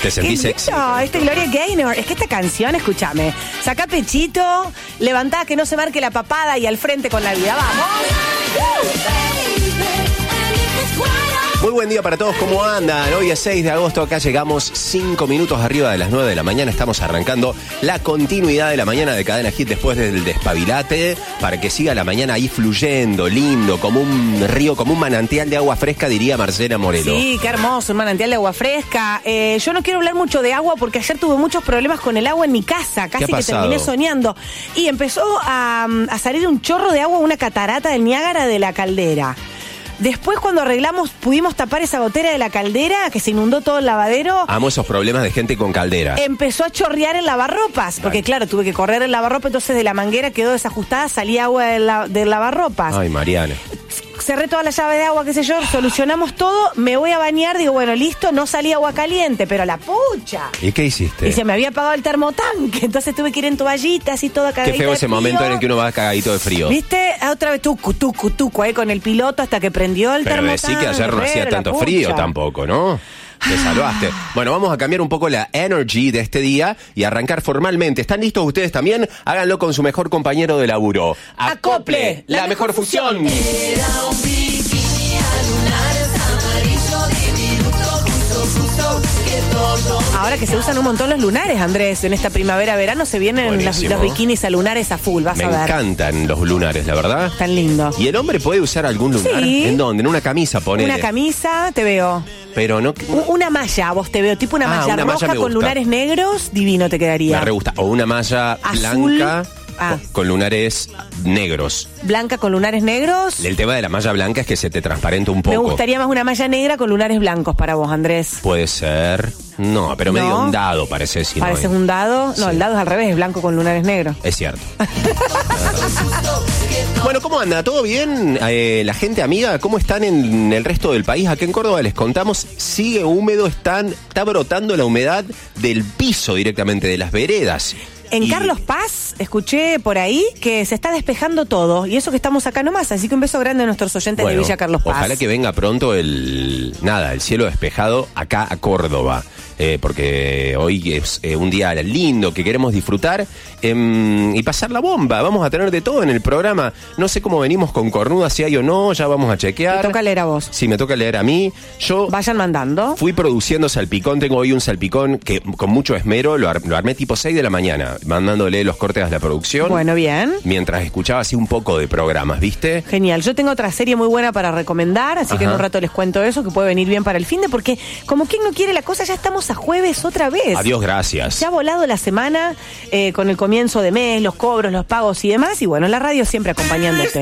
¿Te sentís sexy? No, Gloria Gaynor. Es que esta canción, escúchame. Saca pechito, levantá que no se marque la papada y al frente con la vida. ¡Vamos! Muy buen día para todos, ¿cómo andan? Hoy es 6 de agosto, acá llegamos 5 minutos arriba de las 9 de la mañana. Estamos arrancando la continuidad de la mañana de Cadena Hit después del despabilate, para que siga la mañana ahí fluyendo, lindo, como un río, como un manantial de agua fresca, diría Marcela Morelo. Sí, qué hermoso, un manantial de agua fresca. Yo no quiero hablar mucho de agua porque ayer tuve muchos problemas con el agua en mi casa, casi que terminé soñando. Y empezó a salir un chorro de agua, una catarata del Niágara de la caldera. Después, cuando arreglamos, pudimos tapar esa gotera de la caldera, que se inundó todo el lavadero. Amo esos problemas de gente con caldera. Empezó a chorrear el lavarropas, porque claro, tuve que correr el lavarropa, entonces de la manguera quedó desajustada, salía agua del lavarropas. Ay, Mariana. Cerré toda la llave de agua, qué sé yo, solucionamos todo, me voy a bañar, digo, bueno, listo, no salía agua caliente, pero la pucha. ¿Y qué hiciste? Y se me había apagado el termotanque, entonces tuve que ir en toallitas y toda cagadita. Qué feo ese de frío. momento en el que uno va cagadito de frío. ¿Viste? Otra vez tucu, ahí con el piloto hasta que prendió el termotanque. Pero decí que ayer no hacía tanto frío tampoco, ¿no? Te salvaste. Bueno, vamos a cambiar un poco la energy de este día y arrancar formalmente. ¿Están listos ustedes también? Háganlo con su mejor compañero de laburo. ¡Acople! ¡La mejor fusión! Era un bikini a lunares, amarillo diminuto, justo, que todo. Ahora que se usan un montón los lunares, Andrés, en esta primavera-verano se vienen los bikinis a lunares a full, vas a ver. Me encantan los lunares, la verdad. Tan lindo. ¿Y el hombre puede usar algún lunar? Sí. ¿En dónde? ¿En una camisa, ponele? Una camisa, te veo. Pero no... Una malla, vos te veo, tipo una malla una roja malla con lunares negros, divino te quedaría. Me re gusta. O una malla azul, blanca con lunares negros. Blanca con lunares negros. El tema de la malla blanca es que se te transparenta un poco. Me gustaría más una malla negra con lunares blancos para vos, Andrés. Puede ser. No, pero medio un dado parece. Si ¿Parece no un dado? No, sí. El dado es al revés, es blanco con lunares negros. Es cierto. Bueno, ¿cómo anda? ¿Todo bien? La gente amiga, ¿cómo están en el resto del país? Aquí en Córdoba les contamos, sigue húmedo, está brotando la humedad del piso directamente, de las veredas. En Carlos Paz, escuché por ahí que se está despejando todo. Y eso que estamos acá nomás. Así que un beso grande a nuestros oyentes de Villa Carlos Paz. Ojalá que venga pronto el cielo despejado acá a Córdoba. Porque hoy es un día lindo que queremos disfrutar y pasar la bomba. Vamos a tener de todo en el programa. No sé cómo venimos con cornuda, si hay o no, ya vamos a chequear. ¿Te toca leer a vos? Sí, me toca leer a mí. Yo vayan mandando. Fui produciendo salpicón, tengo hoy un salpicón que con mucho esmero lo armé tipo 6 de la mañana, mandándole los cortes a la producción. Bueno, bien. Mientras escuchaba así un poco de programas, ¿viste? Genial. Yo tengo otra serie muy buena para recomendar, así que en un rato les cuento eso, que puede venir bien para el finde, porque como quien no quiere la cosa, ya estamos a jueves otra vez. Adiós, gracias. Se ha volado la semana con el comienzo de mes, los cobros, los pagos y demás, y bueno, la radio siempre acompañándote.